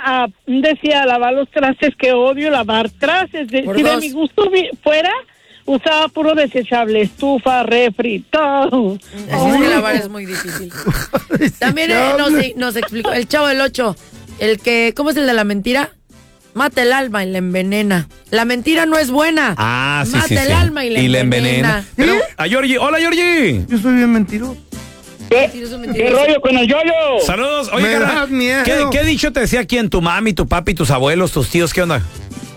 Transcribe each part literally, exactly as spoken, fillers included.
a, decía, lavar los trastes, que odio lavar trastes. De, si de mi gusto vi, fuera, usaba puro desechable, estufa, refri, todo. Así es que lavar es muy difícil. También eh, nos, nos explicó el Chavo del Ocho, el que, ¿cómo es el de la mentira? Mata el alma y la envenena. La mentira no es buena. Ah, sí, Mata sí, el sí. alma y la y envenena. la envenena. Pero, a Georgie, hola Georgie. Yo soy bien mentiroso. ¿Qué, ¿Qué rollo con el yoyo? Saludos. Oye, Me carnal, das miedo. ¿qué, ¿qué dicho te decía quién? ¿Tu mami, tu papi, tus abuelos, tus tíos? ¿Qué onda?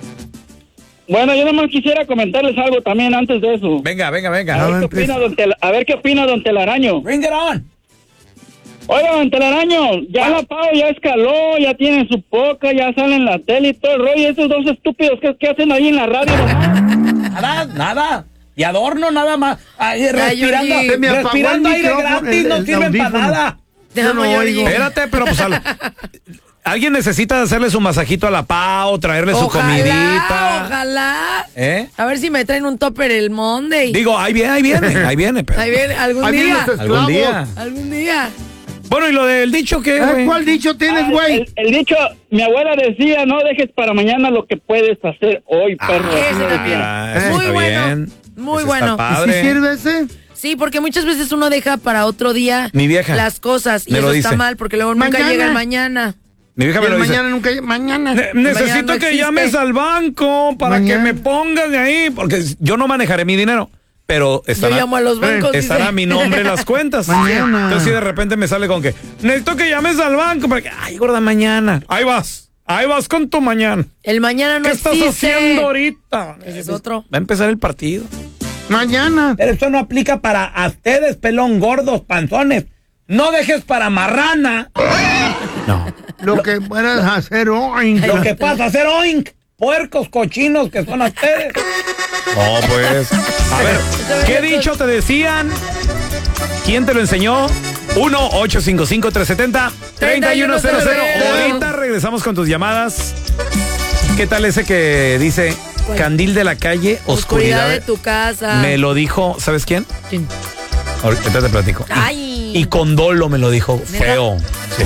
Bueno, yo nomás quisiera comentarles algo también antes de eso. Venga, venga, venga. A ver, qué opina don Tel- a ver qué opina don Telaraño. Bring it on. Oiga, don Telaraño, ya la Pau ya escaló, ya tiene su poca, ya sale en la tele y todo el rollo. Esos dos estúpidos que, que hacen ahí en la radio nomás. Nada, nada. Y adorno nada más. Ahí, respirando, Georgie. Se me apagó respirando el aire micrófono, gratis, el- no el sirven para audífono. nada. Déjame, Yo no Georgie. oigo. Espérate, pero pues al- alguien necesita hacerle su masajito a la Pau, traerle su Ojalá, comidita. ojalá. ¿Eh? A ver si me traen un topper el Monday. Digo, ahí viene, ahí viene, ahí viene. Pero. Ahí viene, algún Ahí vienen día. los Algún día. Algún día. Bueno, ¿y lo del dicho qué, Ah, güey? ¿cuál dicho tienes, Ah, güey? el, el dicho, mi abuela decía, no dejes para mañana lo que puedes hacer hoy, perro. ese Así me también. decía. Ah, eso Muy está bueno, bien. muy Eso bueno. Está ¿Y si padre. sirve ese? Sí, porque muchas veces uno deja para otro día Mi vieja las cosas y me lo eso está dice. mal porque luego nunca Mañana. llega el mañana. Mi vieja Y me el lo dice. mañana nunca... Mañana. Ne- necesito Mañana no que existe. llames al banco para Mañana. que me pongas de ahí, porque yo no manejaré mi dinero, pero Yo estará, llamo a los bancos. estará dice. a mi nombre en las cuentas. Mañana. Entonces si de repente me sale con que necesito que llames al banco para que, ay, gorda, mañana. Ahí vas, ahí vas con tu mañana. El mañana no ¿Qué estás existe. haciendo ahorita? Ese es otro. Va a empezar el partido. Mañana. Pero eso no aplica para a ustedes, pelón, gordos, panzones. No dejes para marrana. No. Lo que puedas hacer hoy. Lo que pasa, hacer oink. Puercos cochinos que son ustedes. No, pues. A ver, ¿qué dicho te decían? ¿Quién te lo enseñó? uno ocho cinco cinco, tres siete cero, tres uno cero cero. Ahorita regresamos con tus llamadas. ¿Qué tal ese que dice candil de la calle, oscuridad, Oscuridad de tu casa. Me lo dijo, ¿sabes quién? ¿Quién? Ahorita te platico. Ay. Y con dolo me lo dijo ¿Neta? feo. Sí.